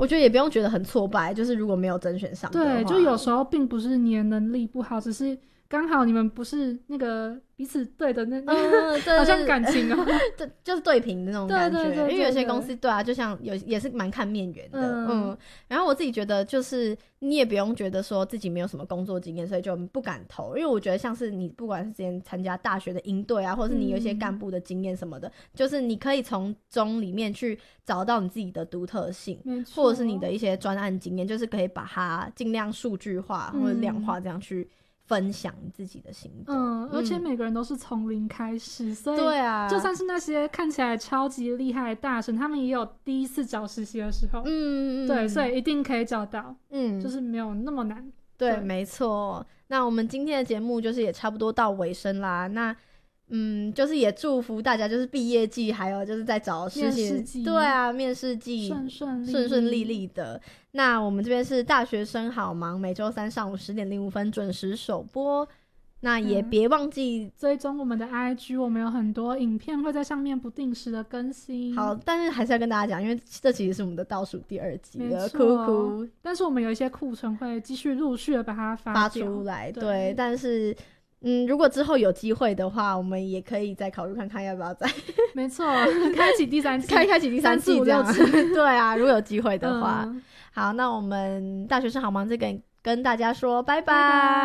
我觉得也不用觉得很挫败，就是如果没有甄选上的话， 对，就有时候并不是你的能力不好，只是刚好你们不是那个彼此对的好像感情哦就是对平的那种感觉。 对对对对对， 因为有些公司对啊，就像也是蛮看面缘的。然后我自己觉得就是你也不用觉得说自己没有什么工作经验所以就不敢投，因为我觉得像是你不管是之前参加大学的营队啊，或者是你有一些干部的经验什么的，就是你可以从中里面去找到你自己的独特性，或者是你的一些专案经验，就是可以把它尽量数据化或者量化，这样去分享你自己的心得。 而且每个人都是从零开始，所以对啊， 就算是那些看起来超级厉害的大神，他们也有第一次找实习的时候。对，所以一定可以找到。就是没有那么难。 对，没错。那我们今天的节目就是也差不多到尾声啦。那就是也祝福大家，就是毕业季还有就是在找实习，对啊，面试季顺利利的。那我们这边是大学生好忙，每周三上午10:05准时首播。那也别忘记追踪我们的 IG， 我们有很多影片会在上面不定时的更新。 好，但是还是要跟大家讲，因为这其实是我们的倒数第2集了，哭。 但是我们有一些库存会继续陆续的把它发出来，对。但是如果之后有机会的话，我们也可以再考虑看看要不要再没错，开启第3季开启第3季这样对啊，如果有机会的话。好，那我们大学生好忙这个跟大家说拜拜。